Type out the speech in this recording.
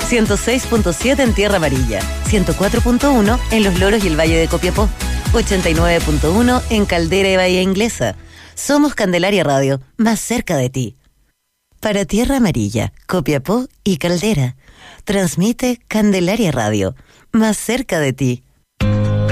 106.7 en Tierra Amarilla, 104.1 en Los Loros y el Valle de Copiapó, 89.1 en Caldera y Bahía Inglesa. Somos Candelaria Radio, más cerca de ti. Para Tierra Amarilla, Copiapó y Caldera, transmite Candelaria Radio, más cerca de ti.